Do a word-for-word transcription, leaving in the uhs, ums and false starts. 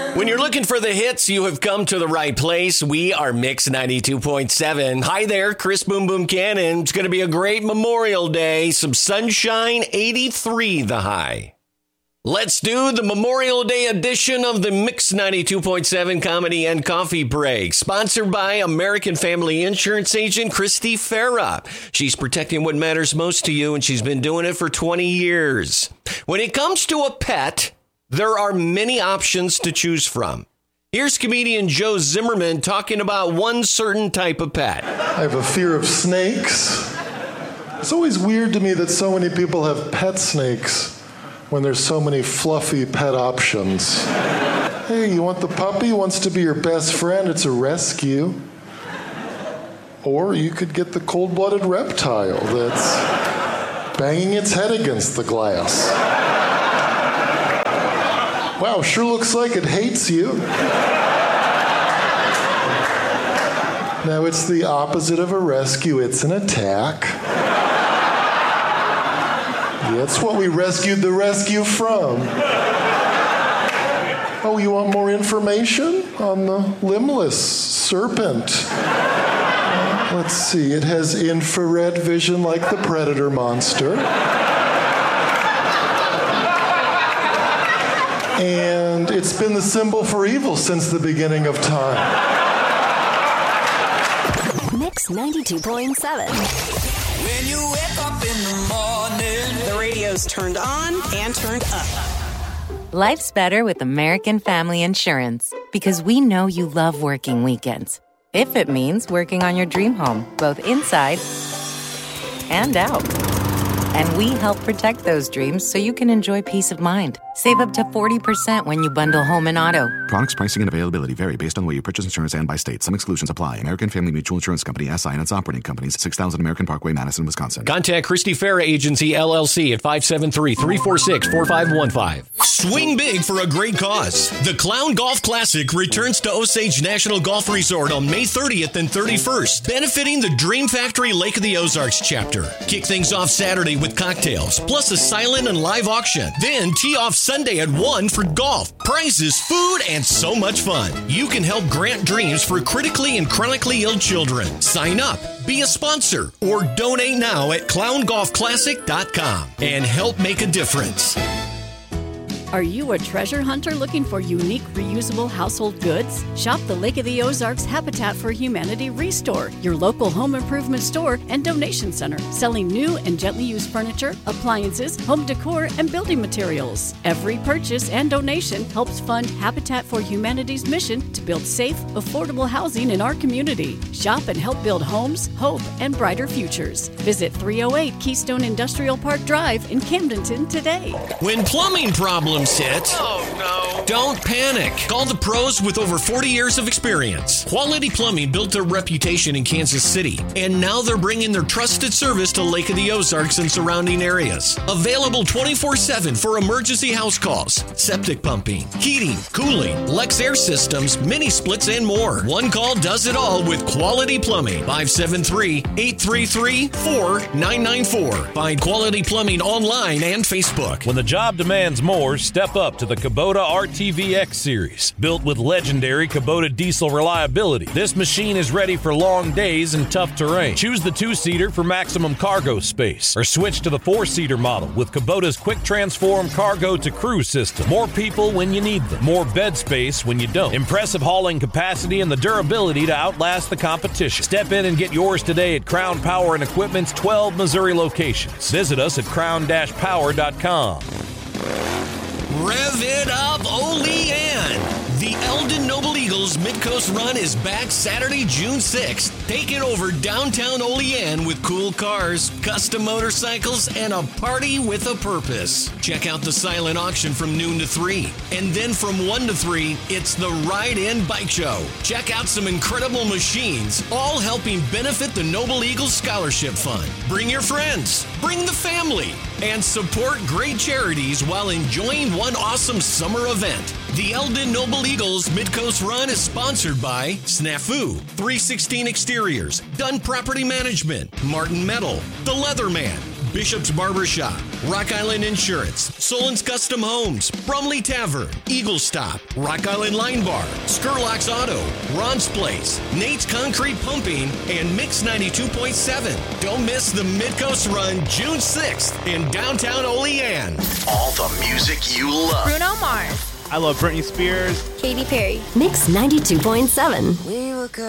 When you're looking for the hits, you have come to the right place. We are Mix ninety-two point seven. Hi there, Chris Boom Boom Cannon. It's going to be a great Memorial Day. Some sunshine, eighty-three the high. Let's do the Memorial Day edition of the Mix ninety-two point seven Comedy and Coffee Break, sponsored by American Family Insurance agent Christy Farah. She's protecting what matters most to you, and she's been doing it for twenty years. When it comes to a pet, there are many options to choose from. Here's comedian Joe Zimmerman talking about one certain type of pet. I have a fear of snakes. It's always weird to me that so many people have pet snakes when there's so many fluffy pet options. Hey, you want the puppy? Wants to be your best friend? It's a rescue. Or you could get the cold-blooded reptile that's banging its head against the glass. Wow, sure looks like it hates you. Now it's the opposite of a rescue. It's an attack. That's what we rescued the rescue from. Oh, you want more information on the limbless serpent? Uh, let's see, it has infrared vision like the predator monster. And it's been the symbol for evil since the beginning of time. Mix ninety-two point seven. When you wake up in the morning, the radio's turned on and turned up. Life's better with American Family Insurance because we know you love working weekends. If it means working on your dream home, both inside and out. And we help protect those dreams so you can enjoy peace of mind. Save up to forty percent when you bundle home and auto. Products, pricing, and availability vary based on the way you purchase insurance and by state. Some exclusions apply. American Family Mutual Insurance Company, S I and its operating companies, six thousand American Parkway, Madison, Wisconsin. Contact Christy Farah Agency, L L C at five seven three, three four six, four five one five. Swing big for a great cause. The Clown Golf Classic returns to Osage National Golf Resort on May thirtieth and thirty-first, benefiting the Dream Factory Lake of the Ozarks chapter. Kick things off Saturday with cocktails, plus a silent and live auction. Then tee off Sunday at one for golf, prizes, food, and so much fun. You can help grant dreams for critically and chronically ill children. Sign up, be a sponsor, or donate now at clown golf classic dot com and help make a difference. Are you a treasure hunter looking for unique reusable household goods? Shop the Lake of the Ozarks Habitat for Humanity Restore, your local home improvement store and donation center, selling new and gently used furniture, appliances, home decor, and building materials. Every purchase and donation helps fund Habitat for Humanity's mission to build safe, affordable housing in our community. Shop and help build homes, hope, and brighter futures. Visit three oh eight Keystone Industrial Park Drive in Camdenton today. When plumbing problems hit, oh no, don't panic. Call the pros with over forty years of experience. Quality Plumbing built their reputation in Kansas City, and now they're bringing their trusted service to Lake of the Ozarks and surrounding areas. Available twenty-four seven for emergency house calls, septic pumping, heating, cooling, Lex Air systems, mini splits, and more. One call does it all with Quality Plumbing. five seven three, eight three three, four nine nine four. Find Quality Plumbing online and Facebook. When the job demands more, step up to the Kubota R T V X series. Built with legendary Kubota diesel reliability, this machine is ready for long days and tough terrain. Choose the two-seater for maximum cargo space, or switch to the four-seater model with Kubota's quick transform cargo to crew system. More people when you need them, more bed space when you don't. Impressive hauling capacity and the durability to outlast the competition. Step in and get yours today at Crown Power and Equipment's twelve Missouri locations. Visit us at crown dash power dot com. Rev it up, Olean! The Eldon Noble Eagles Midcoast Run is back Saturday, June sixth. Taking over downtown Olean with cool cars, custom motorcycles, and a party with a purpose. Check out the silent auction from noon to three. And then from one to three, it's the Ride-In Bike Show. Check out some incredible machines, all helping benefit the Noble Eagles Scholarship Fund. Bring your friends, bring the family, and support great charities while enjoying one awesome summer event. The Eldon Noble Eagles Midcoast Run is sponsored by Snafu, three sixteen Exteriors, Dunn Property Management, Martin Metal, The Leatherman, Bishop's Barbershop, Rock Island Insurance, Solon's Custom Homes, Brumley Tavern, Eagle Stop, Rock Island Line Bar, Skurlock's Auto, Ron's Place, Nate's Concrete Pumping, and Mix ninety-two point seven. Don't miss the Midcoast Run June sixth in downtown Olean. All the music you love. Bruno Mars. I love Britney Spears. Katy Perry. Mix ninety-two point seven. We were good.